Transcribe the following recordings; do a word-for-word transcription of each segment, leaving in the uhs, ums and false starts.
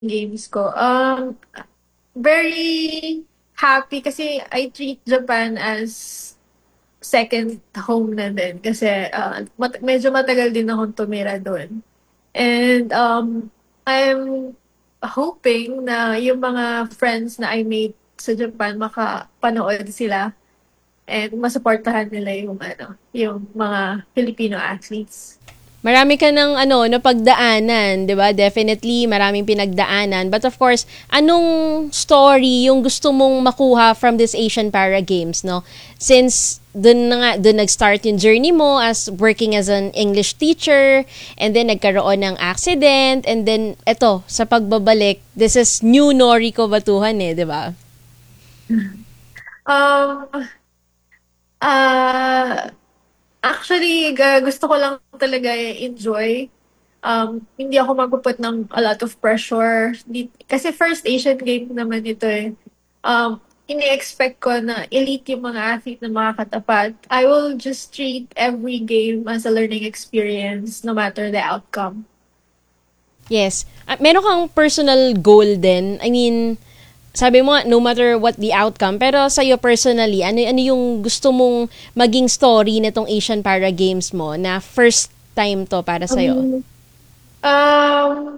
games ko. Um, very happy kasi I treat Japan as second home na din kasi uh, mat- medyo matagal din akong tumira doon. And um, I'm hoping na yung mga friends na I made sa Japan makapanood sila and masuportahan nila yung ano, yung mga Filipino athletes. Marami ka ng ano, napagdaanan, 'di ba? Definitely maraming pinagdaanan. But of course, anong story yung gusto mong makuha from this Asian Para Games, no? Since dun na nga, dun nag-start yung journey mo as working as an English teacher, and then nagkaroon ng accident, and then eto, sa pagbabalik, this is new Noriko Batuhan eh, 'di ba? Um, ah Actually, ga gusto ko lang talaga enjoy. Um, hindi ako magpuput ng a lot of pressure. Di, kasi first Asian game naman ito eh. Um, ini-expect ko na elite yung mga athlete na makakatapat. I will just treat every game as a learning experience no matter the outcome. Yes. At meron kang personal goal din. I mean, sabi mo, no matter what the outcome, pero sa'yo personally, ano, ano yung gusto mong maging story nitong Asian Para Games mo na first time to para sa'yo? Um, um,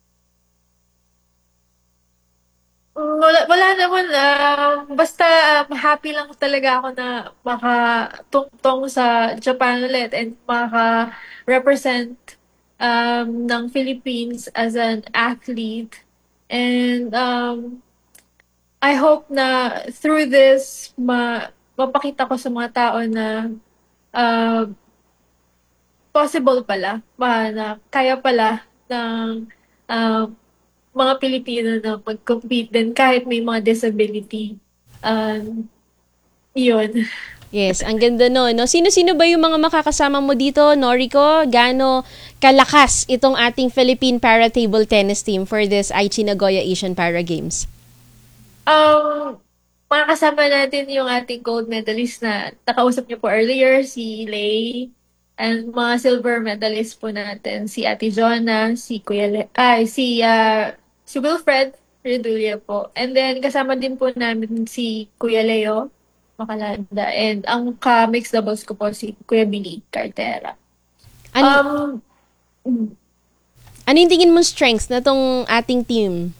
Wala, wala naman. ah basta um, happy lang talaga ako na makatungtong sa Japan ulit and maka-represent um, ng Philippines as an athlete. And um, I hope na through this, ma mapakita ko sa mga tao na uh, possible pala, ma na kaya pala ng uh, mga Pilipino na mag-compete din kahit may mga disability. Um, yun. Yes, ang ganda no, no? Sino-sino ba yung mga makakasama mo dito, Noriko? Gaano kalakas itong ating Philippine Para Table Tennis team for this Aichi Nagoya Asian Para Games? Um, Makakasama natin yung ating gold medalist na nakausap niyo po earlier, si Lay. And mga silver medalist po natin, si Ate Jonna, si Kuya Le ay, si, ah, si Wilfred Redulla po. And then kasama din po namin si Kuya Leo Makalanda. And ang ka-mixed doubles ko po si Kuya Billy Cartera. An Um, mm, ano yung tingin mong strengths na tong ating team?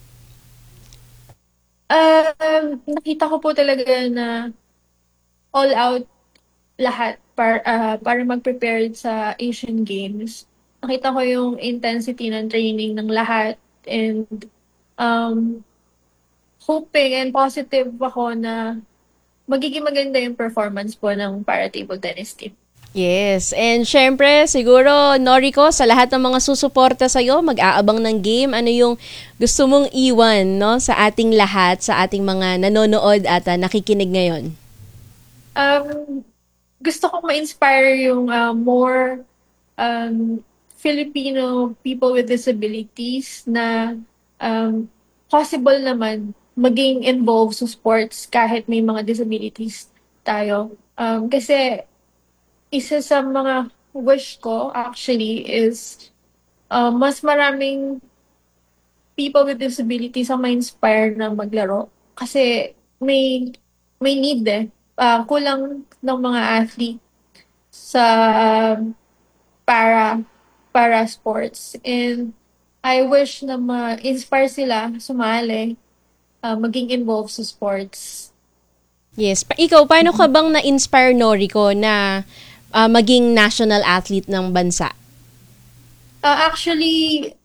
um, nakita ko po talaga na all out lahat para ah, para mag-prepare sa Asian Games. Nakita ko yung intensity ng training ng lahat and um, hoping and positive ako na magiging maganda yung performance po ng para table tennis team. Yes, and syempre, siguro, Noriko, sa lahat ng mga susuporta sa'yo, mag-aabang ng game, ano yung gusto mong iwan no, sa ating lahat, sa ating mga nanonood at uh, nakikinig ngayon? Um, Gusto kong ma-inspire yung ah, more um, Filipino people with disabilities na um, possible naman maging involved sa sports kahit may mga disabilities tayo. Um, kasi isa sa mga wish ko actually is uh, mas maraming people with disabilities ang ma-inspire na maglaro. Kasi may may need eh. Ah, kulang ng mga athlete sa um, para para sports. And I wish na ma-inspire sila sumali, ah, maging involved sa sports. Yes, pa- ikaw, paano ka bang na-inspire, Noriko, na ah, maging national athlete ng bansa? Ah, actually,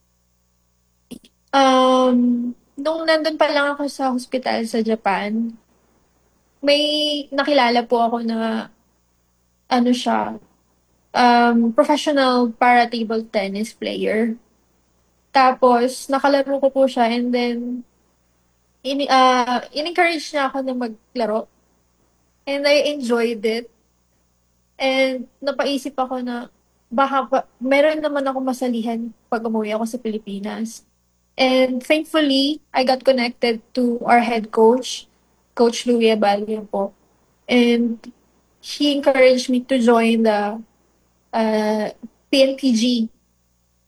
um, nung nandun pa lang ako sa hospital sa Japan, may nakilala po ako na ano siya, um, professional para table tennis player. Tapos, nakalaro ko po siya and then, in, uh, in-encourage niya ako na maglaro. And I enjoyed it. And napaisip ako na baka pa, meron naman ako masalihan pag umuwi ako sa Pilipinas. And thankfully, I got connected to our head coach, Coach Louie Abalio po. And he encouraged me to join the uh, P N P G.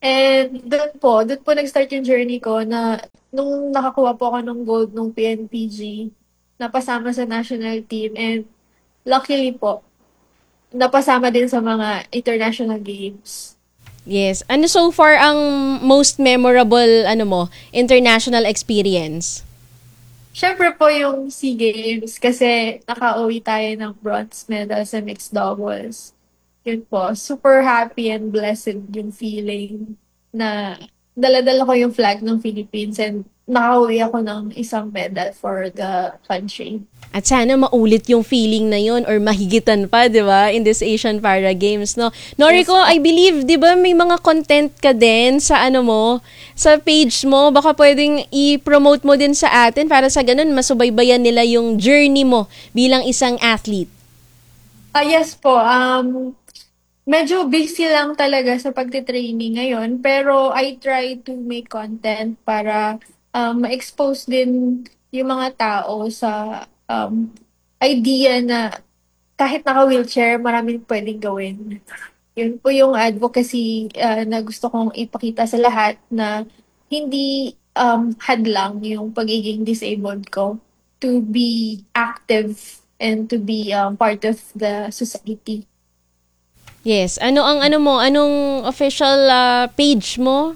And doon po, doon po nag-start yung journey ko na nung nakakuha po ako ng gold nung P N P G, napasama sa national team and luckily po, napasama din sa mga international games. Yes. Ano so far ang most memorable ano mo, international experience? Siyempre po yung SEA Games kasi nakauwi tayo ng bronze medal sa mixed doubles. Yun po, super happy and blessed yung feeling na dala-dala ko yung flag ng Philippines and nakauwi ako ng isang medal for the country. At sana maulit yung feeling na yun or mahigitan pa, di ba, in this Asian Para Games, no? Noriko, Yes po. I believe, di ba, may mga content ka din sa ano mo, sa page mo. Baka pwedeng i-promote mo din sa atin para sa ganun, masubaybayan nila yung journey mo bilang isang athlete. Ah, yes po. Um, medyo busy lang talaga sa pagtitraining ngayon, pero I try to make content para um, ma-expose din yung mga tao sa um, idea na kahit naka-wheelchair, maraming pwedeng gawin. Yun po yung advocacy ah, na gusto kong ipakita sa lahat na hindi um, hadlang yung pagiging disabled ko to be active and to be um, part of the society. Yes. Ano ang ano mo? Anong official ah, page mo?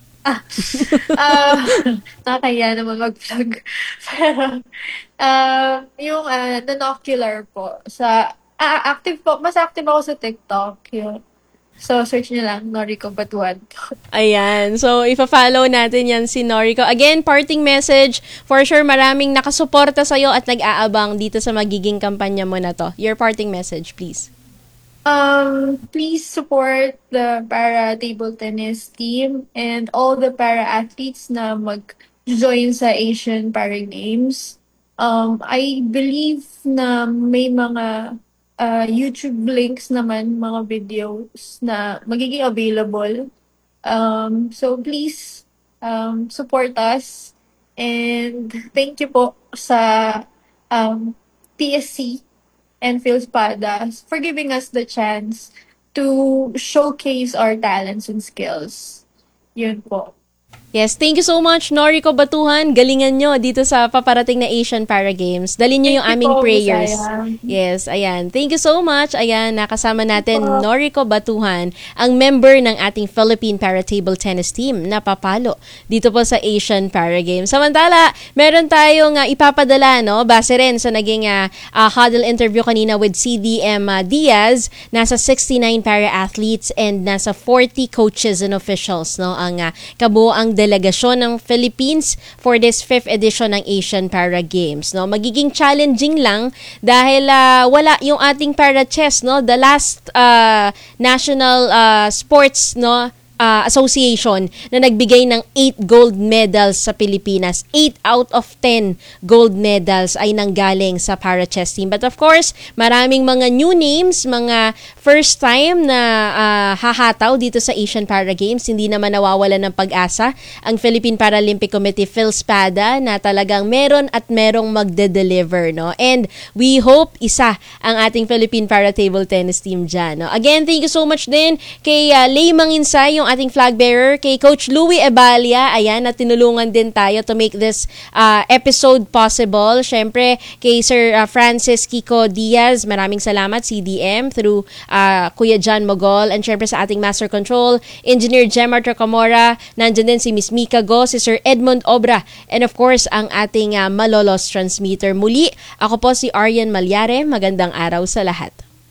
Ah, nakakaya naman mag-vlog. Pero, ah, yung ah, nonocular po, sa, ah, active po, mas active ako sa TikTok. Yun. So, search nyo lang, Noriko Batuan. Ayan. So, ifa-follow natin yan si Noriko. Again, parting message. For sure, maraming nakasuporta sa'yo at nag-aabang dito sa magiging kampanya mo na to. Your parting message, please. Um, please support the para table tennis team and all the para athletes na mag-join sa Asian Para Games. Um, I believe na may mga uh, YouTube links naman, mga videos na magiging available. Um, so please um, support us and thank you po sa um, P S C and Phil Spada for giving us the chance to showcase our talents and skills. Yun po. Yes, thank you so much, Noriko Batuhan. Galingan nyo dito sa paparating na Asian Para Games. Dalhin nyo yung Thank you aming po, prayers. Bisaya. Yes, ayan. Thank you so much. Ayan, nakasama natin Po. Noriko Batuhan, ang member ng ating Philippine Para Table Tennis Team na papalo dito po sa Asian Para Games. Samantala, meron tayong uh, ipapadala, no? Base rin sa naging uh, uh, huddle interview kanina with C D M uh, Diaz, nasa sixty-nine para athletes and nasa forty coaches and officials, no? Ang uh, kabuoang delegasyon ng Philippines for this fifth edition ng Asian Para Games, no? Magiging challenging lang dahil uh, wala yung ating para chess, no? The last uh, national uh, sports, no? Uh, association na nagbigay ng eight gold medals sa Pilipinas. eight out of ten gold medals ay nanggaling sa para chess team. But of course, maraming mga new names, mga first time na uh, hahataw dito sa Asian Para Games. Hindi naman nawawala ng pag-asa ang Philippine Paralympic Committee Phil Spada na talagang meron at merong magde-deliver, no? And we hope isa ang ating Philippine Para Table Tennis team dyan, no? Again, thank you so much din kay uh, Lay Manginsay, yung ating flag bearer, kay Coach Louie Ebalia, ayan, na tinulungan din tayo to make this uh, episode possible. Syempre, kay Sir uh, Francis Kiko Diaz, maraming salamat, C D M, through uh, Kuya John Mogol, and syempre sa ating Master Control, Engineer Gemar Tracamora, nandyan din si Miss Mika Go, si Sir Edmond Obra, and of course, ang ating uh, Malolos transmitter. Muli, ako po si Arian Malyare, magandang araw sa lahat.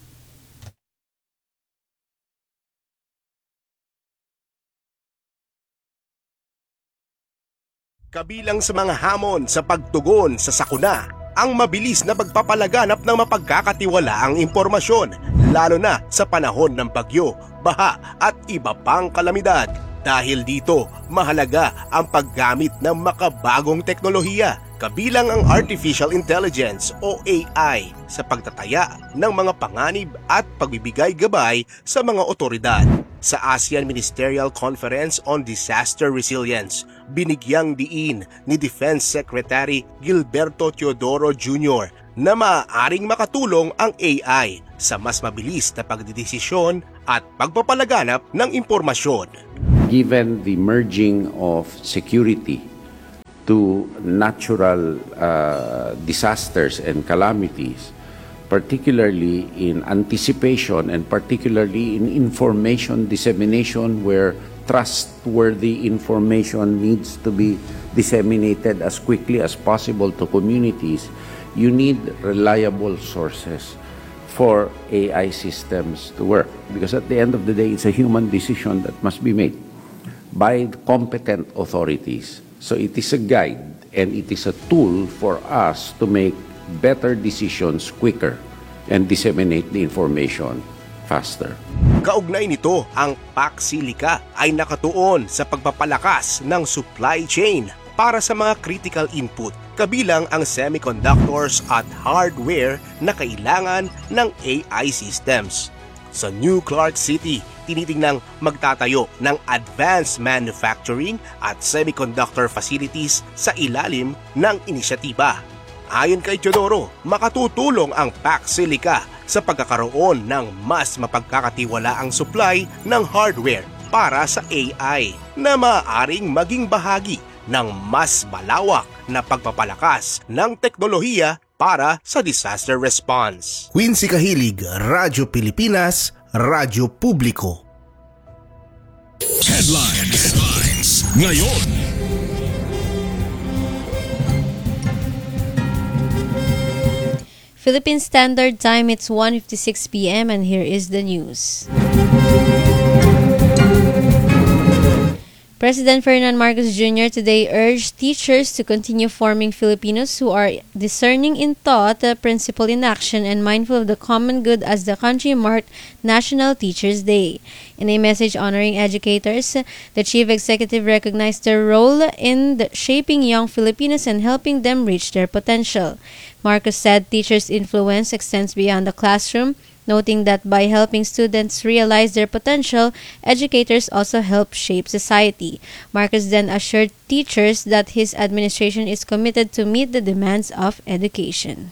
Kabilang sa mga hamon sa pagtugon sa sakuna, ang mabilis na pagpapalaganap ng mapagkakatiwalaang impormasyon, lalo na sa panahon ng bagyo, baha at iba pang kalamidad. Dahil dito, mahalaga ang paggamit ng makabagong teknolohiya, kabilang ang Artificial Intelligence o A I sa pagtataya ng mga panganib at pagbibigay gabay sa mga otoridad. Sa ASEAN Ministerial Conference on Disaster Resilience, binigyang diin ni Defense Secretary Gilberto Teodoro Junior na maaaring makatulong ang A I sa mas mabilis na pagdidesisyon at pagpapalaganap ng impormasyon. given the merging of security to natural uh, disasters and calamities, particularly in anticipation and particularly in information dissemination where trustworthy information needs to be disseminated as quickly as possible to communities, you need reliable sources for A I systems to work. Because at the end of the day, it's a human decision that must be made by competent authorities. So it is a guide and it is a tool for us to make better decisions quicker and disseminate the information faster. Kaugnay nito, ang Paxilica ay nakatuon sa pagpapalakas ng supply chain para sa mga critical input, kabilang ang semiconductors at hardware na kailangan ng A I systems. Sa New Clark City, tinitingnang magtatayo ng advanced manufacturing at semiconductor facilities sa ilalim ng inisyatiba. Ayon kay Teodoro, makatutulong ang Paxilica sa pagkakaroon ng mas mapagkakatiwalaang supply ng hardware para sa A I na maaaring maging bahagi ng mas malawak na pagpapalakas ng teknolohiya para sa disaster response. Quincy Kahilig, Radyo Pilipinas, Radyo Publiko. Headlines. Headlines. Ngayon. Philippine Standard Time, it's one fifty-six p m and here is the news. President Ferdinand Marcos Junior today urged teachers to continue forming Filipinos who are discerning in thought, principled in action, and mindful of the common good as the country marked National Teachers Day. In a message honoring educators, the chief executive recognized their role in the shaping young Filipinos and helping them reach their potential. Marcos said teachers' influence extends beyond the classroom, noting that by helping students realize their potential, educators also help shape society. Marcos then assured teachers that his administration is committed to meet the demands of education.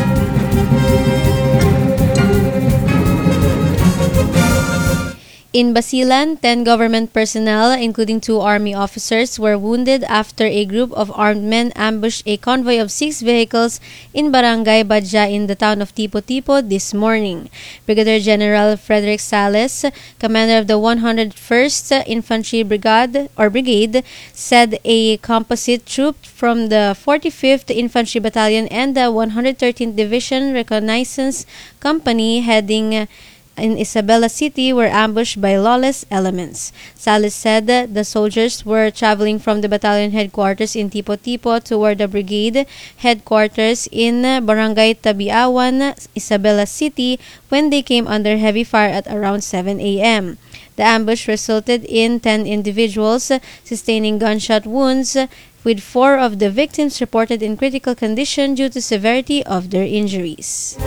In Basilan, ten government personnel, including two army officers, were wounded after a group of armed men ambushed a convoy of six vehicles in Barangay Badja in the town of Tipo-Tipo this morning. Brigadier General Frederick Sales, commander of the one hundred first Infantry Brigade or Brigade, said a composite troop from the forty-fifth Infantry Battalion and the one hundred thirteenth Division Reconnaissance Company heading in Isabela City were ambushed by lawless elements. Salas said the soldiers were traveling from the battalion headquarters in Tipo-Tipo toward the brigade headquarters in Barangay Tabiawan, Isabela City when they came under heavy fire at around seven a m The ambush resulted in ten individuals sustaining gunshot wounds, with four of the victims reported in critical condition due to severity of their injuries.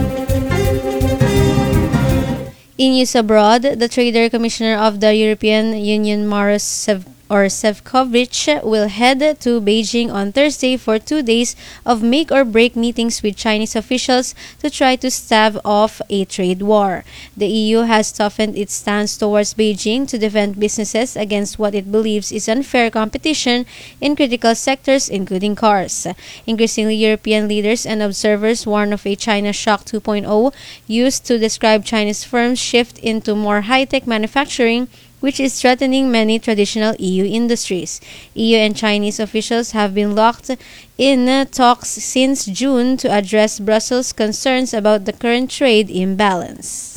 In news abroad, the Trader Commissioner of the European Union, Maros Sev- or Sefcovic, will head to Beijing on Thursday for two days of make-or-break meetings with Chinese officials to try to stave off a trade war. The E U has toughened its stance towards Beijing to defend businesses against what it believes is unfair competition in critical sectors, including cars. Increasingly, European leaders and observers warn of a China Shock two point oh used to describe Chinese firms' shift into more high-tech manufacturing, which is threatening many traditional E U industries. E U and Chinese officials have been locked in talks since June to address Brussels' concerns about the current trade imbalance.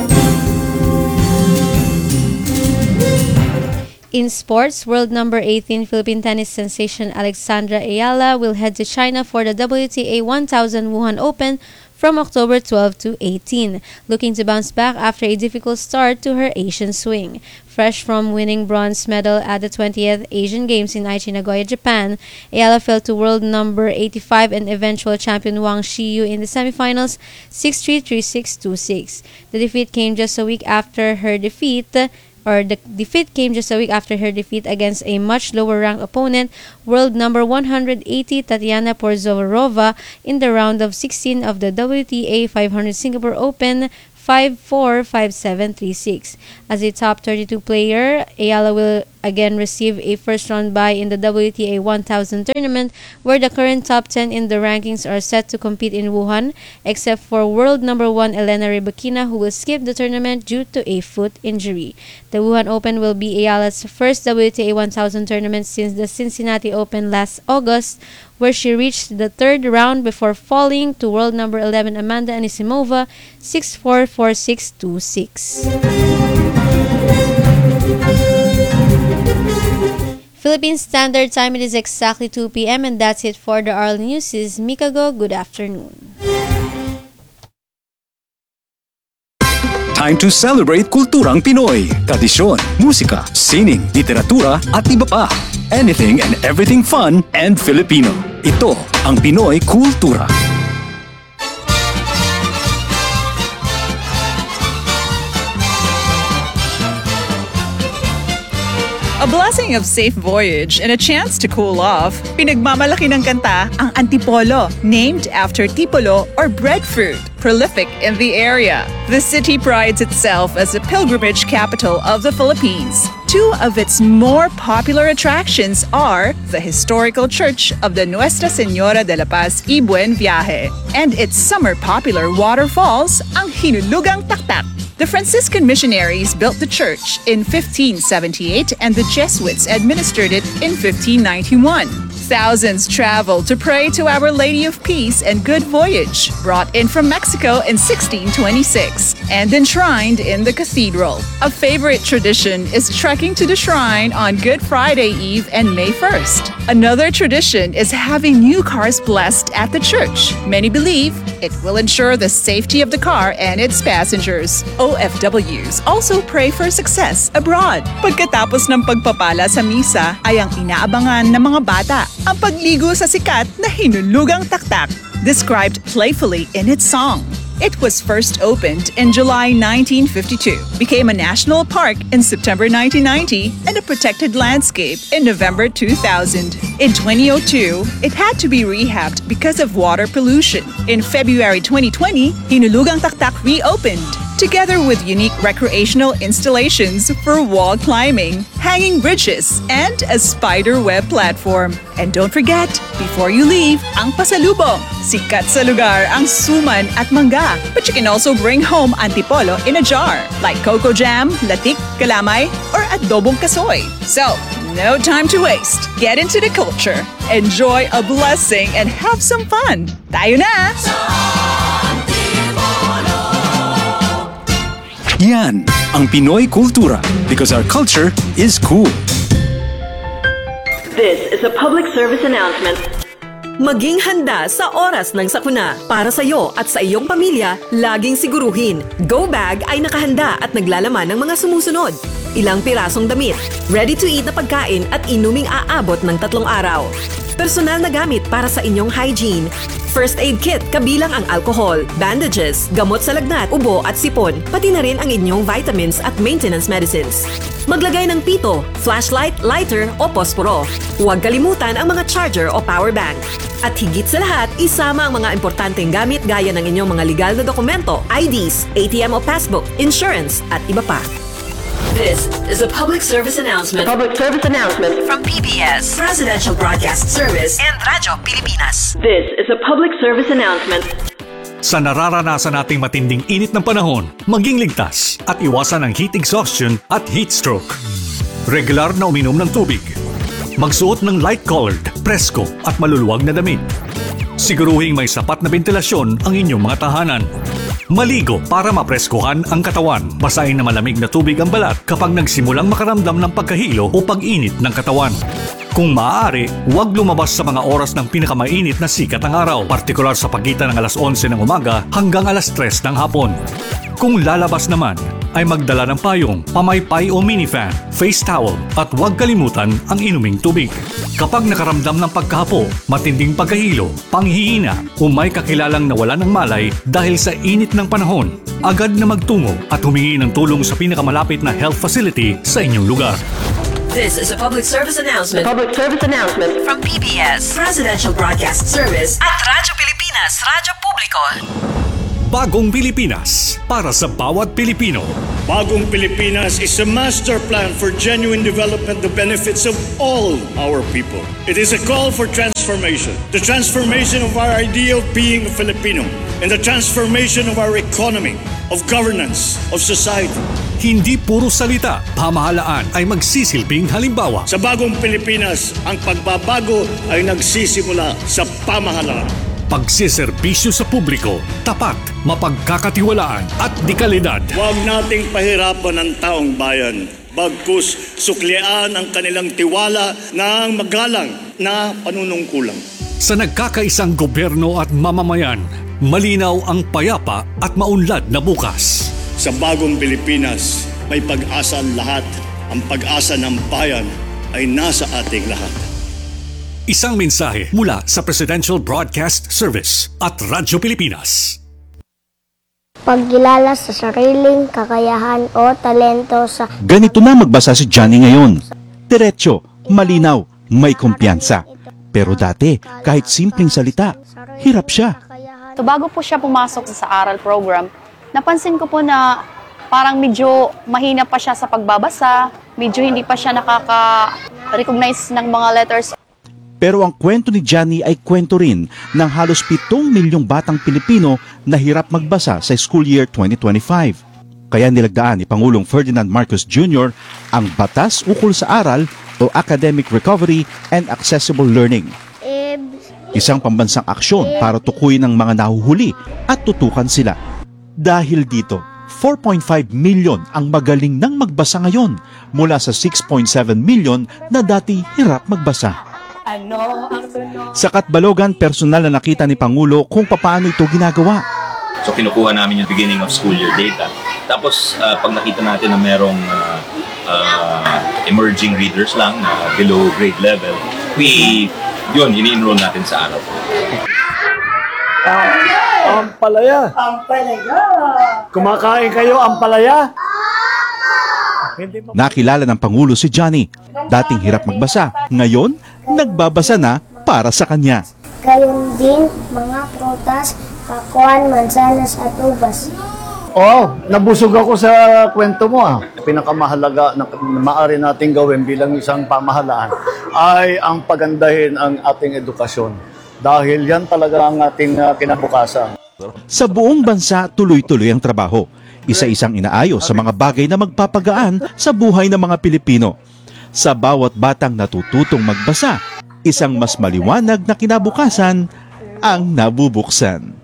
In sports, world number eighteen Philippine tennis sensation Alexandra Ayala will head to China for the W T A one thousand Wuhan Open from October twelfth to eighteenth, looking to bounce back after a difficult start to her Asian swing. Fresh from winning bronze medal at the twentieth Asian Games in Aichi, Nagoya, Japan, Ayala fell to world number eighty-five and eventual champion Wang Shiyu in the semifinals six three, three six, two six. The defeat came just a week after her defeat or the defeat came just a week after her defeat against a much lower-ranked opponent, world number one hundred eighty Tatiana Porzovarova, in the round of sixteen of the W T A five hundred Singapore Open five four, five seven, three six. As a top thirty-two player, Ayala will again receive a first-round bye in the W T A one thousand tournament, where the current top ten in the rankings are set to compete in Wuhan, except for world number one Elena Rybakina, who will skip the tournament due to a foot injury. The Wuhan Open will be Ayala's first W T A one thousand tournament since the Cincinnati Open last August, where she reached the third round before falling to world number eleven Amanda Anisimova six four, four six, two six. Philippine Standard Time, it is exactly two p.m. and that's it for the R L News. This is Mikago. Good afternoon. Time to celebrate kulturang Pinoy. Tradisyon, musika, sining, literatura at iba pa. Anything and everything fun and Filipino. Ito ang Pinoy Kultura. A blessing of safe voyage and a chance to cool off. Pinagmamalaki ng kanta ang Antipolo, named after tipolo or breadfruit, prolific in the area. The city prides itself as a pilgrimage capital of the Philippines. Two of its more popular attractions are the historical church of the Nuestra Señora de la Paz y Buen Viaje and its summer popular waterfalls, ang Hinulugang Taktak. The Franciscan missionaries built the church in fifteen seventy-eight and the Jesuits administered it in fifteen ninety-one. Thousands traveled to pray to Our Lady of Peace and Good Voyage, brought in from Mexico in sixteen twenty-six, and enshrined in the cathedral. A favorite tradition is trekking to the shrine on Good Friday Eve and May first. Another tradition is having new cars blessed at the church. Many believe it will ensure the safety of the car and its passengers. O F Ws also pray for success abroad. Pagkatapos ng pagpapala sa misa ay ang inaabangan ng mga bata, ang pagligo sa sikat na Hinulugang Taktak, described playfully in its song. It was first opened in July nineteen fifty-two, became a national park in September nineteen ninety, and a protected landscape in November two thousand. In twenty oh two, it had to be rehabbed because of water pollution. In February twenty twenty, Hinulugang Taktak reopened, together with unique recreational installations for wall climbing, hanging bridges, and a spider web platform. And don't forget, before you leave, ang pasalubong. Sikat sa lugar ang suman at mangga, but you can also bring home antipolo in a jar, like cocoa jam, latik, kalamay, or adobong kasoy. So, no time to waste. Get into the culture, enjoy a blessing, and have some fun. Tayo na! Yan ang Pinoy Kultura, because our culture is cool. This is a public service announcement. Maging handa sa oras ng sakuna. Para sa iyo at sa iyong pamilya, laging siguruhin, Go Bag ay nakahanda at naglalaman ng mga sumusunod. Ilang pirasong damit, ready-to-eat na pagkain at inuming aabot ng tatlong araw. Personal na gamit para sa inyong hygiene. First aid kit kabilang ang alcohol, bandages, gamot sa lagnat, ubo at sipon, pati na rin ang inyong vitamins at maintenance medicines. Maglagay ng pito, flashlight, lighter o posporo. Huwag kalimutan ang mga charger o power bank. At higit sa lahat, isama ang mga importanteng gamit gaya ng inyong mga legal na dokumento, I Ds, A T M o passbook, insurance at iba pa. This is a public service announcement. Public service announcement From P B S, Presidential Broadcast Service and Radyo Pilipinas. This is a public service announcement. Sa nararanasan nating matinding init ng panahon, maging ligtas at iwasan ang heat exhaustion at heat stroke. Regular na uminom ng tubig. Magsuot ng light-colored, presko at maluluwag na damit. Siguruhing may sapat na ventilasyon ang inyong mga tahanan. Maligo para mapreskohan ang katawan. Basahin na malamig na tubig ang balat kapag nagsimulang makaramdam ng pagkahilo o pag-init ng katawan. Kung maaari, huwag lumabas sa mga oras ng pinakamainit na sikat ng araw, partikular sa pagitan ng alas onse ng umaga hanggang alas tres ng hapon. Kung lalabas naman, ay magdala ng payong, pamaypay o minifan, face towel at huwag kalimutan ang inuming tubig. Kapag nakaramdam ng pagkahapo, matinding pagkahilo, panghihina o may kakilalang nawalan ng malay dahil sa init ng panahon, agad na magtungo at humingi ng tulong sa pinakamalapit na health facility sa inyong lugar. This is a public service announcement. Public service announcement From P B S, Presidential Broadcast Service at Radyo Pilipinas, Radyo Publiko. Bagong Pilipinas para sa bawat Pilipino. Bagong Pilipinas is a master plan for genuine development the benefits of all our people. It is a call for transformation. The transformation of our idea of being a Filipino and the transformation of our economy, of governance, of society. Hindi puro salita, pamahalaan ay magsisilbing halimbawa. Sa Bagong Pilipinas, ang pagbabago ay nagsisimula sa pamahalaan. Pagsiservisyo sa publiko, tapat, mapagkakatiwalaan at dekalidad. Huwag nating pahirapan ang taong bayan. Bagkus suklian ang kanilang tiwala ng magalang na panunungkulan. Sa nagkakaisang gobyerno at mamamayan, malinaw ang payapa at maunlad na bukas. Sa Bagong Pilipinas, may pag-asa ang lahat. Ang pag-asa ng bayan ay nasa ating lahat. Isang mensahe mula sa Presidential Broadcast Service at Radyo Pilipinas. Pagkilala sa sariling kakayahan o talento sa... Ganito na magbasa si Johnny ngayon. Diretso, malinaw, may kumpiyansa. Pero dati, kahit simpleng salita, hirap siya. So bago po siya pumasok sa aral program, napansin ko po na parang medyo mahina pa siya sa pagbabasa, medyo hindi pa siya nakaka-recognize ng mga letters. Pero ang kwento ni Johnny ay kwento rin ng halos pitong milyong batang Pilipino na hirap magbasa sa school year twenty twenty-five. Kaya nilagdaan ni Pangulong Ferdinand Marcos Junior ang Batas Ukol sa Aral o Academic Recovery and Accessible Learning. Isang pambansang aksyon para tukuyin ang mga nahuhuli at tutukan sila. Dahil dito, four point five milyon ang magaling nang magbasa ngayon mula sa six point seven milyon na dati hirap magbasa. Sa Katbalogan, personal na nakita ni Pangulo kung paano ito ginagawa. So kinukuha namin yung beginning of school year data. Tapos uh, pag nakita natin na merong uh, uh, emerging readers lang na uh, below grade level, we, yun, ini-enroll natin sa araw. Ang palaya. Ang palaya. Kumakain kayo ang palaya? Nakilala ng Pangulo si Johnny. Dating hirap magbasa, ngayon nagbabasa na para sa kanya. Gayon din mga prutas, kakuan, mansanas at ubas. Oo, nabusog ako sa kwento mo ah. Pinakamahalaga na maaari natin gawin bilang isang pamahalaan ay ang pagandahin ang ating edukasyon. Dahil yan talaga ang ating uh, kinabukasan. Sa buong bansa, tuloy-tuloy ang trabaho. Isa-isang inaayos sa mga bagay na magpapagaan sa buhay ng mga Pilipino. Sa bawat batang natututong magbasa, isang mas maliwanag na kinabukasan ang nabubuksan.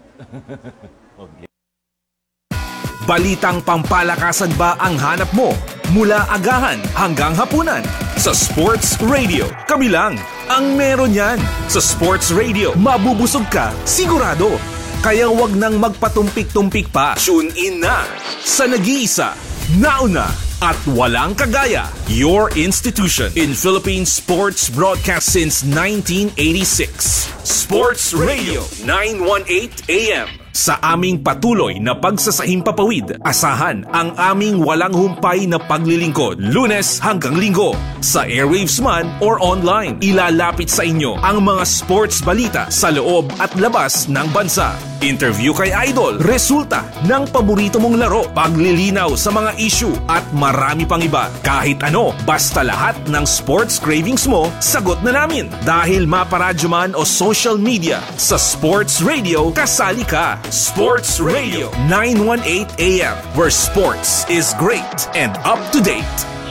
Balitang pampalakasan ba ang hanap mo? Mula agahan hanggang hapunan sa Sports Radio. Kami lang ang meron yan. Sa Sports Radio, mabubusog ka, sigurado. Kaya wag nang magpatumpik-tumpik pa. Tune in na sa nag-iisa, nauna at walang kagaya. Your institution in Philippine sports broadcast since nineteen eighty-six. Sports Radio nine eighteen A M. Sa aming patuloy na pagsasahing papawid, asahan ang aming walang humpay na paglilingkod, Lunes hanggang Linggo. Sa airwaves man or online, ilalapit sa inyo ang mga sports balita sa loob at labas ng bansa. Interview kay Idol, resulta ng paborito mong laro, paglilinaw sa mga issue at marami pang iba. Kahit ano, basta lahat ng sports cravings mo, sagot na namin. Dahil maparadyo man o social media, sa Sports Radio, kasali ka. Sports Radio nine eighteen A M, where sports is great and up to date.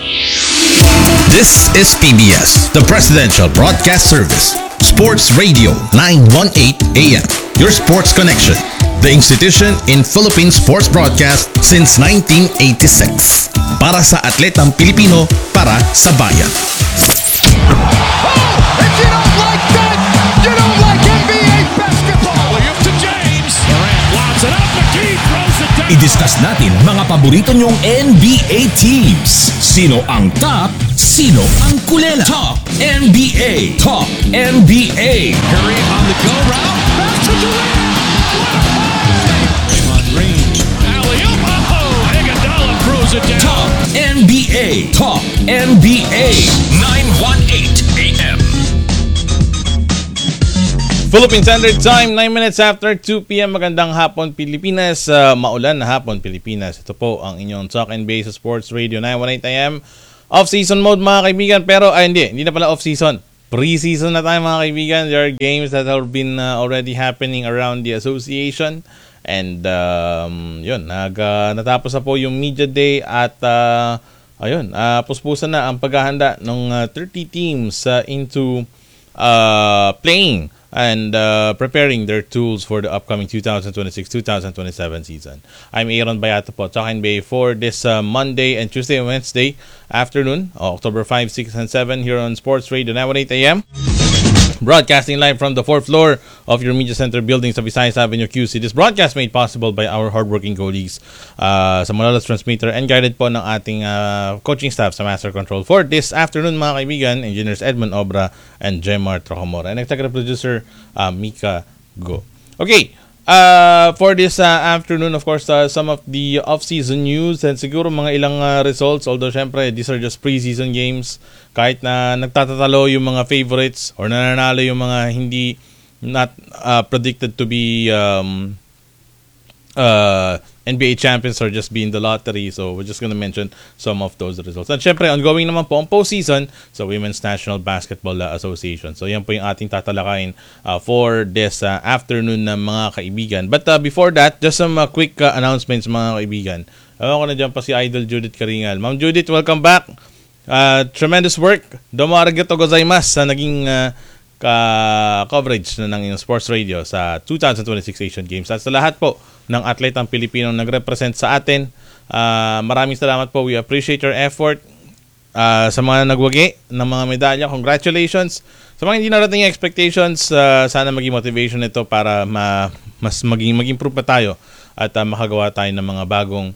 This is P B S, the Presidential Broadcast Service. Sports Radio nine eighteen A M, your sports connection. The institution in Philippine sports broadcast since nineteen eighty-six. Para sa atletang Pilipino, para sa bayan. Oh, if you don't like that, you don't like N B A basketball. Williams to James. Durant wants it up. McGee throws it down. I-discuss natin mga paborito nyong N B A teams. Sino ang top? Sino ang kulela? Top N B A. Top N B A. Curry on the go route. Pass to Durant. Draymond Green. Alley-oop. Oh, Iguodala throws it down. Top N B A. Top N B A. nine eighteen A M. Philippine Standard Time, nine minutes after two p.m. Magandang hapon Pilipinas, uh, maulan na hapon Pilipinas. Ito po ang inyong Talk and Base Sports Radio nine eighteen A M. Off-season mode mga kaibigan, pero ay hindi, hindi na pala off-season. Pre-season na tayo mga kaibigan. There are games that have been uh, already happening around the association. And um, yun, nag, uh, natapos na po yung media day at uh, ayun, uh, puspusan na ang paghahanda ng uh, thirty teams uh, into uh, playing and uh, preparing their tools for the upcoming twenty twenty-six twenty twenty-seven season. I'm Aaron Bayato po, Talk and Bay for this uh, Monday and Tuesday and Wednesday afternoon, October fifth, sixth, and seventh here on Sports Radio nine eighteen A M. Broadcasting live from the fourth floor of your media center building sa Visayas Avenue, Q C. This broadcast made possible by our hardworking colleagues uh, sa Malolos Transmitter and guided po ng ating uh, coaching staff sa Master Control. For this afternoon mga kaibigan, Engineers Edmund Obra and Jemar Trojomora. And executive producer uh, Mika Go. Okay, uh, for this uh, afternoon, of course, uh, some of the off-season news and siguro mga ilang uh, results. Although syempre, these are just pre-season games. Kahit na nagtatatalo yung mga favorites or nananalo yung mga hindi not uh, predicted to be um, uh, N B A champions or just be in the lottery. So we're just gonna mention some of those results. At syempre, ongoing naman po ang postseason sa Women's National Basketball Association. So yan po yung ating tatalakayin uh, for this uh, afternoon na mga kaibigan. But uh, before that, just some uh, quick uh, announcements mga kaibigan. Alam ko na dyan pa si Idol Judith Karingal. Ma'am Judith, welcome back. Uh, tremendous work. Domo arigatou gozaimasu sa naging uh, ka coverage na ng Sports Radio sa twenty twenty-six Asian Games. At sa lahat po ng atletang Pilipino nag-represent sa atin, uh, maraming salamat po. We appreciate your effort. Uh, sa mga nagwagi ng mga medalya, congratulations. Sa mga hindi narating yung expectations, uh, sana maging motivation ito para ma, mas maging mag-improve pa tayo at uh, makagawa tayo ng mga bagong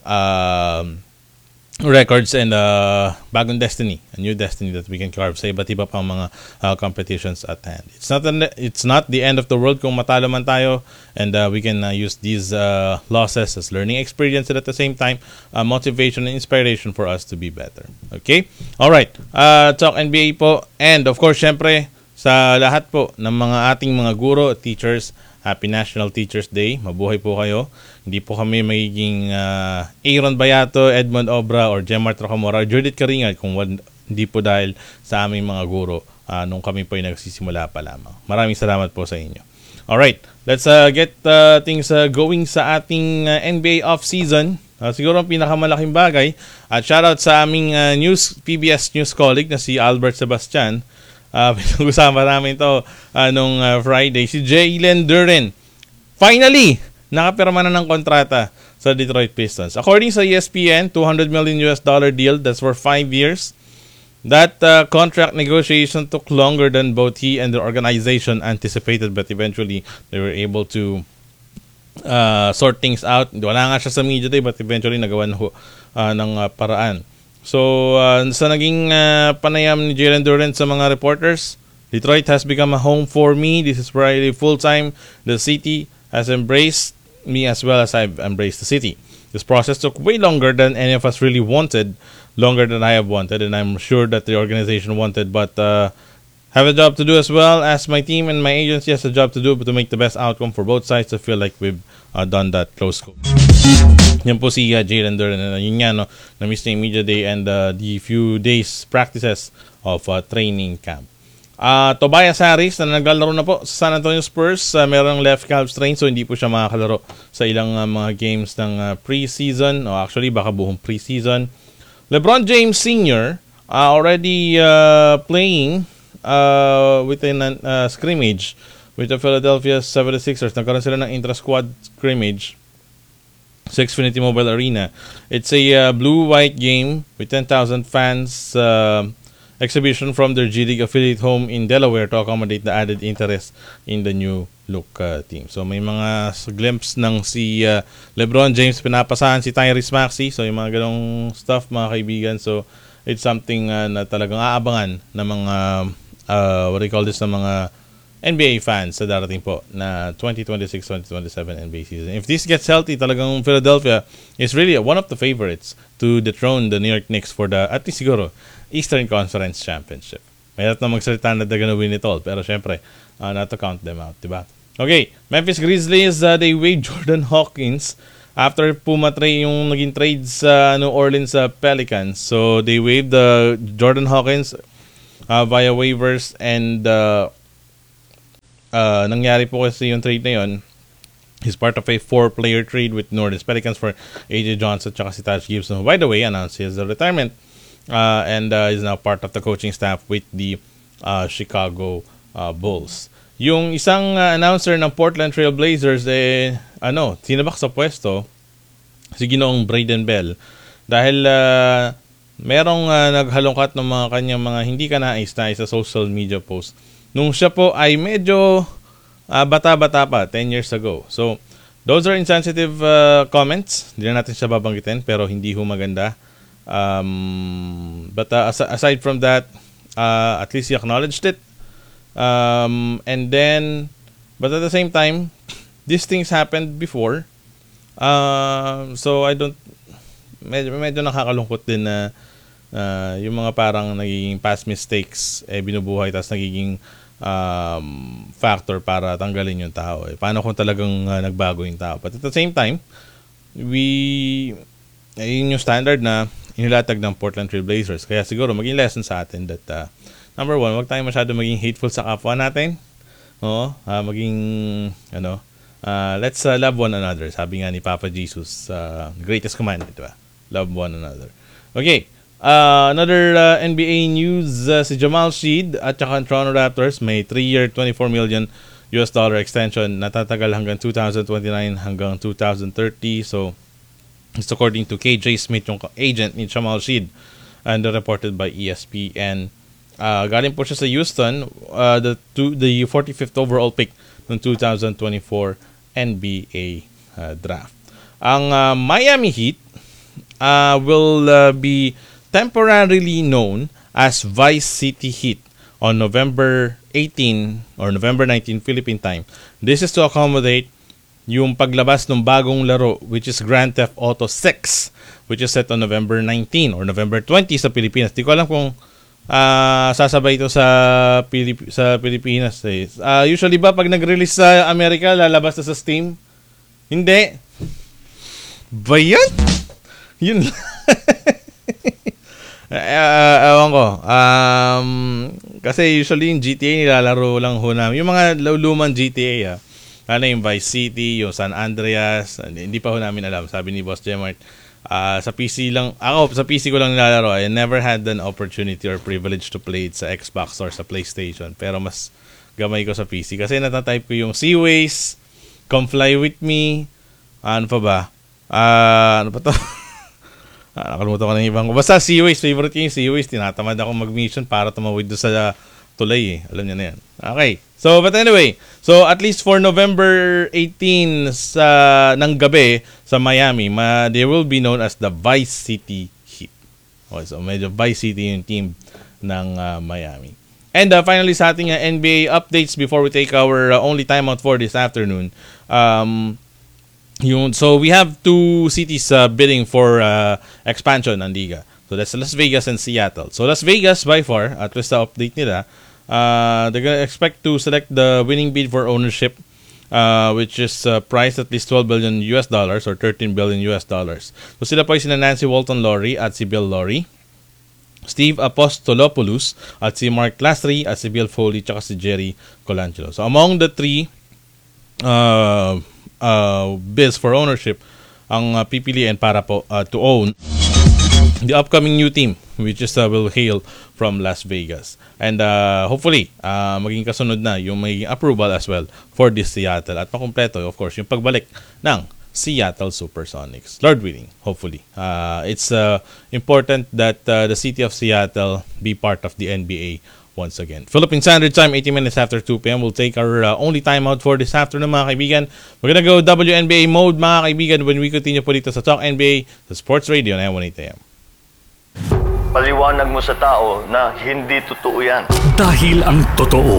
uh, records and uh, bagong destiny, a new destiny that we can carve sa iba't iba pang mga uh, competitions at hand. It's not an, it's not the end of the world kung matalo man tayo, and uh, we can uh, use these uh, losses as learning experience and at the same time uh, motivation and inspiration for us to be better. Okay? All right. Uh, Talk N B A po, and of course, syempre sa lahat po ng mga ating mga guro at teachers, Happy National Teachers Day. Mabuhay po kayo. Hindi po kami magiging uh, Aaron Bayato, Edmund Obra, or Jemar Trojomora, or Judith Karingal kung hindi po dahil sa aming mga guro uh, nung kami po ay nagsisimula pa lamang. Maraming salamat po sa inyo. Alright, let's uh, get uh, things uh, going sa ating uh, N B A off-season. Uh, siguro ang pinakamalaking bagay. At shoutout sa aming uh, news, P B S News colleague na si Albert Sebastian. Uh, pinag-usama namin ito uh, nung uh, Friday. Si Jalen Duren, finally, nakapirma na ng kontrata sa Detroit Pistons. According sa E S P N, two hundred million U S dollar deal, that's for five years. That uh, contract negotiation took longer than both he and the organization anticipated, but eventually they were able to uh, sort things out. Wala nga siya sa media day, but eventually nagawa na uh, ng uh, paraan. So, uh, sa naging uh, panayam ni Jalen Duren sa mga reporters, Detroit has become a home for me. This is where I live full-time. The city has embraced me as well as I've embraced the city. This process took way longer than any of us really wanted, longer than I have wanted, and I'm sure that the organization wanted, but uh, have a job to do as well as my team and my agency has a job to do but to make the best outcome for both sides. I feel like we've uh, done that close call. Yan po si uh, Jalen Duren. Uh, yun nga, no, na-miss na yung media day and uh, the few days practices of uh, training camp. Uh, Tobias Harris na naglalaro na po sa San Antonio Spurs. Uh, merong left calf strain so hindi po siya makakalaro sa ilang uh, mga games ng uh, preseason. O actually, baka buong preseason. LeBron James Senior uh, already uh, playing uh, within a uh, scrimmage with the Philadelphia seventy-sixers. Nagkaroon sila ng intra-squad scrimmage sa Xfinity Mobile Arena. It's a uh, blue-white game with ten thousand fans uh, exhibition from their G League affiliate home in Delaware to accommodate the added interest in the new look uh, team. So may mga glimpse ng si uh, LeBron James, pinapasahan si Tyrese Maxey. So yung mga ganong stuff mga kaibigan. So it's something uh, na talagang aabangan ng mga uh, what do you call this, ng mga N B A fans sa darating po na twenty twenty-six twenty twenty-seven N B A season. If this gets healthy, talagang Philadelphia is really one of the favorites to dethrone the New York Knicks for the, at least siguro, Eastern Conference Championship. Mahirap na magsalita na they're gonna win it all. Pero syempre, uh, not to count them out, diba? Okay, Memphis Grizzlies, uh, they waived Jordan Hawkins after pumatray yung naging trade sa New Orleans uh, Pelicans. So, they waived uh, Jordan Hawkins uh, via waivers and uh, uh, nangyari po kasi yung trade na yun. He's part of a four-player trade with New Orleans Pelicans for A J Johnson at si Taj Gibson, who, by the way, announced his retirement uh, and uh, is now part of the coaching staff with the uh, Chicago uh, Bulls. Yung isang uh, announcer ng Portland Trail Blazers, eh, ano, sinabak sa pwesto si Ginoong Braden Bell dahil uh, merong uh, naghalongkat ng mga kanyang mga hindi kanais-nais sa social media post nung siya po ay medyo Uh, bata-bata pa, ten years ago. So, those are insensitive uh, comments. Hindi na natin siya babanggitin, pero hindi ho maganda. Um, but uh, as- aside from that, uh, at least he acknowledged it. Um, and then, but at the same time, these things happened before. Uh, so, I don't, medyo, medyo nakakalungkot din na uh, yung mga parang nagiging past mistakes, eh, binubuhay, tapos nagiging um, factor para tanggalin yung tao. Eh. Paano kung talagang uh, nagbago yung tao? But at the same time, we, yun yung standard na inilatag ng Portland Trail Blazers. Kaya siguro maging lesson sa atin that uh, number one, wag tayo masyado maging hateful sa kapwa natin. Oo, uh, maging ano, uh, let's uh, love one another. Sabi nga ni Papa Jesus, uh, greatest commandment, diba? Love one another. Okay. Uh, another uh, N B A news, uh, si Jamal Sheed at saka Toronto Raptors may three-year twenty-four million U S dollar extension natatagal hanggang two thousand twenty-nine hanggang two thousand thirty. So, it's according to K J Smith, yung agent ni Jamal Sheed, and reported by E S P N. Uh, galing po siya sa Houston, uh, the two, the forty-fifth overall pick ng two thousand twenty-four N B A uh, draft. Ang uh, Miami Heat uh, will uh, be temporarily known as Vice City Heat on November eighteenth or November nineteenth Philippine time. This is to accommodate yung paglabas ng bagong laro, which is Grand Theft Auto six, which is set on November nineteenth or November twentieth sa Pilipinas. Di ko alam kung uh, sasabay ito sa, Pilip- sa Pilipinas. Eh. Uh, usually ba pag nag-release sa Amerika, lalabas na sa Steam? Hindi. Ba yan? Yun lang. Uh, ewan ko. Um, kasi usually yung G T A nilalaro lang ho namin. Yung mga lumang G T A, ah, ano yung Vice City, yung San Andreas, hindi pa ho namin alam. Sabi ni Boss Jemart, uh, sa P C lang, ako sa P C ko lang nilalaro. I never had an opportunity or privilege to play it sa Xbox or sa PlayStation. Pero mas gamay ko sa P C. Kasi natatype ko yung Seaways, Come Fly With Me, ano pa ba? Uh, ano pa to? Ah, nakalimutan ko na yung ibang ko. Basta Seaways, favorite ko yung Seaways. Tinatamad ako mag-mission para tumawid doon sa tulay eh. Alam niya na yan. Okay. So, but anyway. So, at least for November eighteenth sa, ng gabi sa Miami, ma, they will be known as the Vice City Heat. Okay, so, medyo Vice City yung team ng uh, Miami. And uh, finally, sa ating uh, N B A updates before we take our uh, only timeout for this afternoon. Um... Yun, so we have two cities uh, bidding for uh, expansion ng Liga. So that's Las Vegas and Seattle. So Las Vegas by far, at least the update nila, uh, they're gonna expect to select the winning bid for ownership, uh, which is uh, priced at least twelve billion U S dollars or thirteen billion U S dollars. So sila po ay sina Nancy Walton-Lowry at si Bill Lowry, Steve Apostolopoulos at si Mark Lasry at si Bill Foley at si Jerry Colangelo. So among the three uh, Uh, bids for ownership, ang uh, pipiliin para po uh, to own the upcoming new team, which is uh, will hail from Las Vegas. And uh, hopefully, uh, maging kasunod na yung magiging approval as well for this Seattle. At makumpleto, of course, yung pagbalik ng Seattle Supersonics. Lord willing, hopefully. Uh, it's uh, important that uh, the city of Seattle be part of the N B A once again. Philippine Standard Time, eighty minutes after two p.m. We'll take our uh, only timeout for this afternoon, mga kaibigan. We're gonna go W N B A mode, mga kaibigan, when we continue po dito sa Talk N B A, sa Sports Radio nine eighteen a.m. Paliwanag mo sa tao na hindi totoo yan. Dahil ang totoo,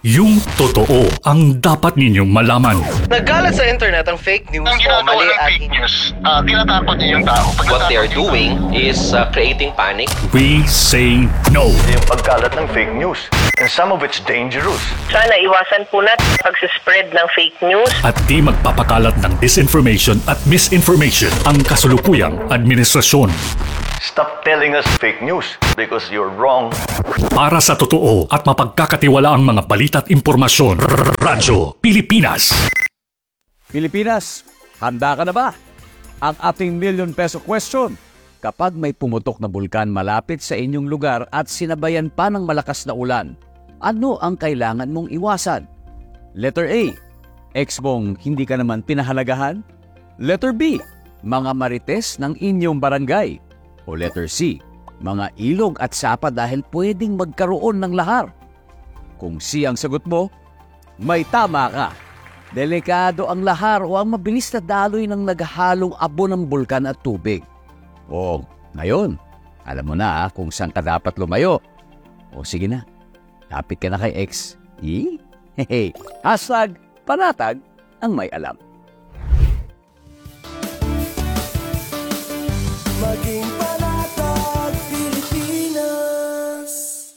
Yung totoo ang dapat ninyong malaman. Nagkalat sa internet ang fake news Ang o ginagawa mali ng at fake news, uh, tinatakot niyo yung tao. what they are doing is uh, creating panic. We say no. Yung pagkalat ng fake news, and some of it's dangerous. Sana iwasan po natin pag-spread ng fake news. At di magpapakalat ng disinformation at misinformation ang kasulukuyang administrasyon. Stop telling us fake news because you're wrong. Para sa totoo at mapagkakatiwalaang mga balita at impormasyon, Radyo Pilipinas. Pilipinas, handa ka na ba? Ang ating million peso question. Kapag may pumutok na bulkan malapit sa inyong lugar at sinabayan pa ng malakas na ulan, ano ang kailangan mong iwasan? Letter A, ex mong hindi ka naman pinahalagahan? Letter B, mga marites ng inyong barangay? O letter C, mga ilog at sapa dahil pwedeng magkaroon ng lahar? Kung C ang sagot mo, may tama ka. Delikado ang lahar o ang mabilis na daloy ng naghahalong abo ng bulkan at tubig. O, ngayon, alam mo na kung saan ka dapat lumayo. O sige na, lapit ka na kay ex. Eh? Hehe, hashtag panatag ang may alam. Maging panatag Pilipinas.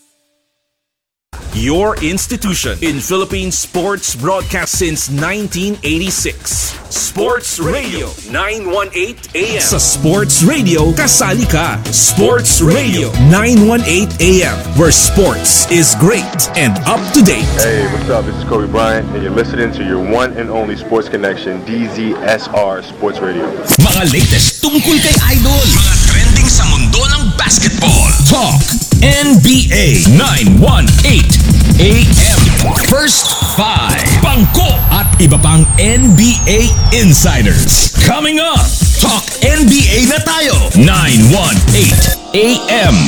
Your institution in Philippine sports broadcast since nineteen eighty-six. Sports Radio nine eighteen A M. Sa Sports Radio, kasali ka. Sports Radio nine eighteen A M, where sports is great and up to date. Hey, what's up? This is Kobe Bryant, and you're listening to your one and only sports connection, D Z S R Sports Radio. Mga latest tungkol kay Idol. Mga trending sa mundo ng basketball. Talk N B A nine eighteen A M. First Five. Bangko at iba pang N B A insiders. Coming up, Talk N B A na tayo. nine eighteen A M.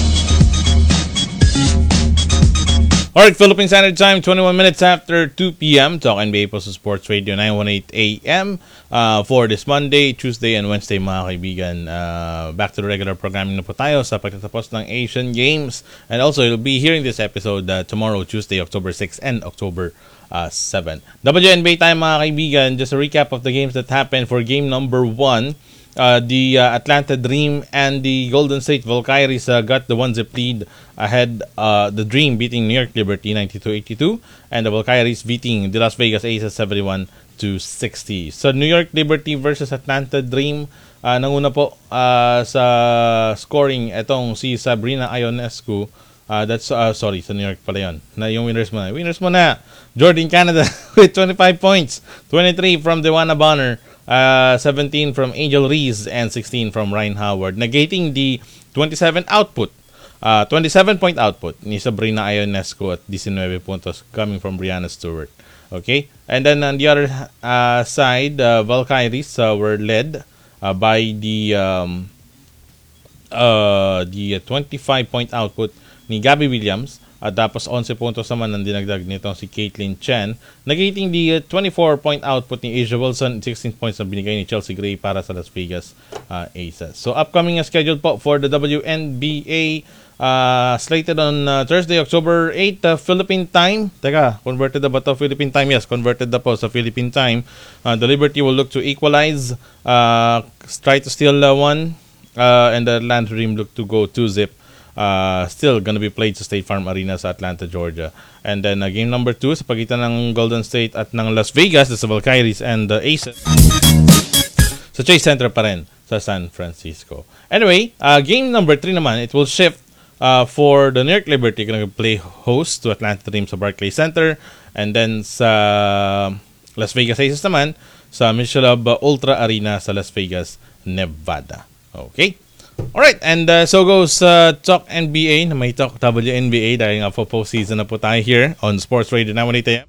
Alright, Philippine Standard Time, twenty-one minutes after two p.m. Talk N B A po sa Sports Radio nine eighteen A M uh, for this Monday, Tuesday, and Wednesday, mga kaibigan. Uh, back to the regular programming na po tayo sa pagtatapos ng Asian Games. And also, you'll be hearing this episode uh, tomorrow, Tuesday, October sixth and October uh, seventh. W N B A time, mga kaibigan. Just a recap of the games that happened for game number one. Uh, the uh, Atlanta Dream and the Golden State Valkyries uh, got the one-zip lead ahead. Uh, the Dream beating New York Liberty ninety-two eighty-two, and the Valkyries beating the Las Vegas Aces seventy-one to sixty. So New York Liberty versus Atlanta Dream, uh, nanguna po uh, sa scoring etong si Sabrina Ionescu. Uh, that's uh, sorry, sa New York pala yun. Na yung winners mo na. Winners mo na. Jordan Canada with twenty-five points, twenty-three from Dewana Bonner. Uh, seventeen from Angel Reese and sixteen from Ryan Howard, negating the twenty-seven output, uh, twenty-seven point output ni Sabrina Ionescu at nineteen puntos coming from Brianna Stewart. Okay, and then on the other uh, side, uh, Valkyries uh, were led uh, by the um, uh, the twenty-five point output ni Gabby Williams. At tapos eleven puntos naman ang dinagdag nito si Caitlin Chen. Negating the uh, twenty-four point output ni Asia Wilson, sixteen points na binigay ni Chelsea Gray para sa Las Vegas uh, Aces. So upcoming uh, schedule po for the W N B A uh, slated on uh, Thursday, October eighth, uh, Philippine time. Teka, converted na ba to Philippine time? Yes, converted na po sa Philippine time. Uh, the Liberty will look to equalize, uh, try to steal uh, one, uh, and the Atlanta Dream look to go two-zip. Uh, still gonna be played sa State Farm Arena sa Atlanta, Georgia. And then uh, game number two sa pagitan ng Golden State at ng Las Vegas, the Valkyries and the Aces sa Chase Center pa rin sa San Francisco. Anyway, uh, game number three naman, it will shift uh, for the New York Liberty, gonna play host to Atlanta Dream sa Barclays Center, and then sa Las Vegas Aces naman sa Michelob Ultra Arena sa Las Vegas, Nevada. Okay? Alright, and uh, so goes uh, Talk N B A na may Talk W N B A dahil nga po postseason na po tayo here on Sports Radio nine eighteen A M.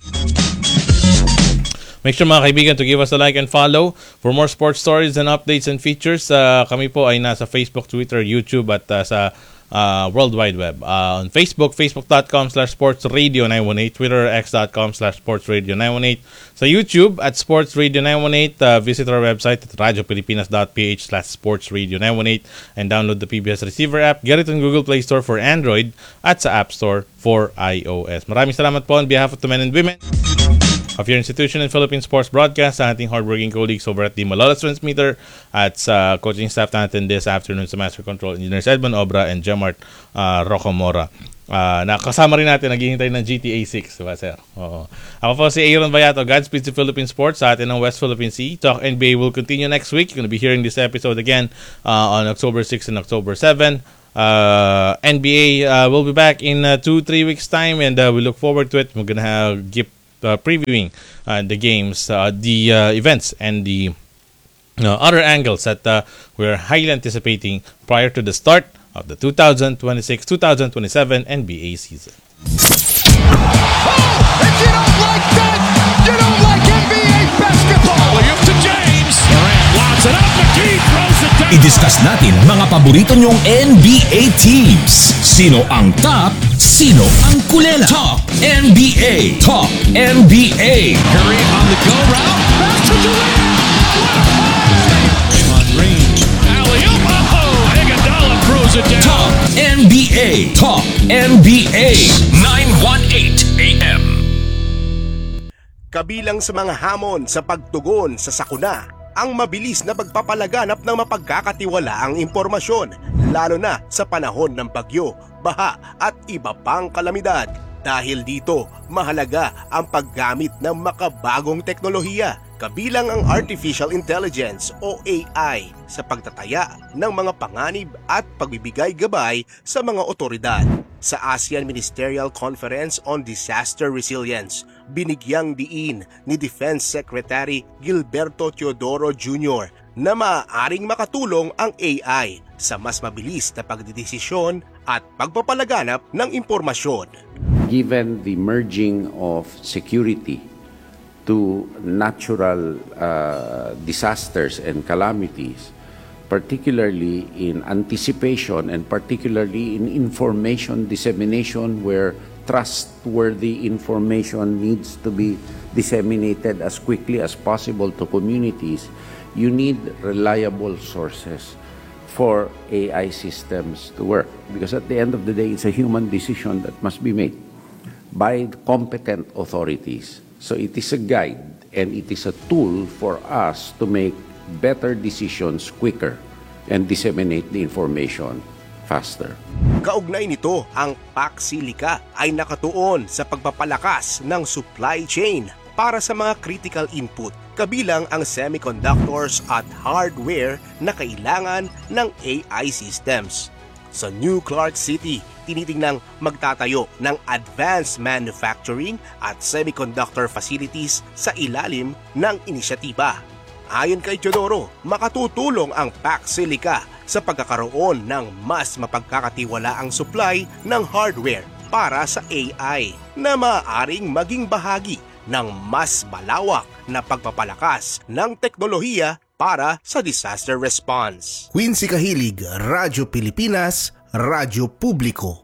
Make sure mga kaibigan to give us a like and follow for more sports stories and updates and features. Uh, kami po ay nasa Facebook, Twitter, YouTube at uh, sa uh, World Wide Web. Uh, on Facebook, facebook.com slash sports radio 918. Twitter, x.com slash sports radio 918. Sa YouTube, at Sports Radio nine one eight. Uh, visit our website at radiopilipinas.ph slash sports radio 918 and download the P B S Receiver app. Get it on Google Play Store for Android at sa App Store for iOS. Maraming salamat po on behalf of the men and women of your institution in Philippine Sports Broadcast, sa ating hardworking colleagues over at the Malolos Transmitter, at sa coaching staff natin this afternoon sa Master Control Engineers Edmond Obra and Jemart uh, Rocomora. Uh, nakasama rin natin, naghihintay ng G T A six, diba sir? Oo. Ako po si Aaron Bayato, Godspeed to Philippine Sports sa atin ng West Philippine Sea. Talk N B A will continue next week. You're going to be hearing this episode again uh, on October sixth and October seventh. Uh, N B A uh, will be back in uh, two, three weeks time, and uh, we look forward to it. We're going to have give Uh, previewing uh, the games, uh, the uh, events, and the uh, other angles that uh, we're highly anticipating prior to the start of the two thousand twenty-six two thousand twenty-seven N B A season. Oh, if you don't like that, you don't like N B A basketball. Williams to James. Durant lobs it up. McGee throws it down. I-discuss natin mga paborito nyong N B A teams. Sino ang top? Sino ang kulela? Top N B A. Top N B A. Curry on the go route. Pass to Durant. On range. Alley-oop. Oh, Iguodala throws it down. Top N B A. Top N B A. nine eighteen A M. Kabilang sa mga hamon sa pagtugon sa sakuna, ang mabilis na pagpapalaganap ng mapagkakatiwalaang impormasyon, lalo na sa panahon ng bagyo, baha at iba pang kalamidad. Dahil dito, mahalaga ang paggamit ng makabagong teknolohiya, kabilang ang Artificial Intelligence o A I sa pagtataya ng mga panganib at pagbibigay gabay sa mga otoridad. Sa ASEAN Ministerial Conference on Disaster Resilience, binigyang diin ni Defense Secretary Gilberto Teodoro Junior na maaaring makatulong ang A I sa mas mabilis na pagdedesisyon at pagpapalaganap ng impormasyon. Given the merging of security to natural uh, disasters and calamities, particularly in anticipation and particularly in information dissemination where trustworthy information needs to be disseminated as quickly as possible to communities, you need reliable sources for A I systems to work. Because at the end of the day, it's a human decision that must be made by competent authorities. So it is a guide and it is a tool for us to make better decisions quicker and disseminate the information faster. Kaugnay nito, ang Paxilica ay nakatuon sa pagpapalakas ng supply chain para sa mga critical input, kabilang ang semiconductors at hardware na kailangan ng A I systems. Sa New Clark City, tinitingnang magtatayo ng advanced manufacturing at semiconductor facilities sa ilalim ng inisyatiba. Ayon kay Teodoro, makatutulong ang Paxilica sa pagkakaroon ng mas mapagkakatiwalaang supply ng hardware para sa A I na maaaring maging bahagi ng mas malawak na pagpapalakas ng teknolohiya para sa disaster response. Quincy Kahilig, Radyo Pilipinas, Radyo Publiko.